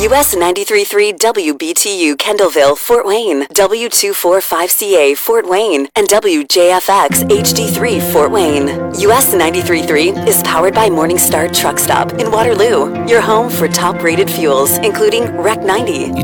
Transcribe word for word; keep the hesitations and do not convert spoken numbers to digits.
U S ninety-three point three W B T U Kendallville, Fort Wayne, W two forty-five C A Fort Wayne, and W J F X H D three Fort Wayne. U S ninety-three point three is powered by Morningstar Truck Stop in Waterloo, your home for top-rated fuels, including R E C ninety.